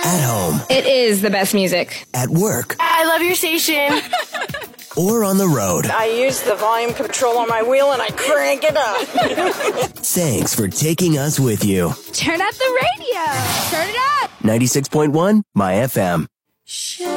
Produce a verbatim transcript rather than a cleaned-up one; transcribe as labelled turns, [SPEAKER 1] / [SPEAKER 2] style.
[SPEAKER 1] At home.
[SPEAKER 2] It is the best music.
[SPEAKER 1] At work.
[SPEAKER 3] I love your station.
[SPEAKER 1] Or on the road.
[SPEAKER 4] I use the volume control on my wheel and I crank it up.
[SPEAKER 1] Thanks for taking us with you.
[SPEAKER 2] Turn up the radio. Turn it up.
[SPEAKER 1] ninety-six point one My F M.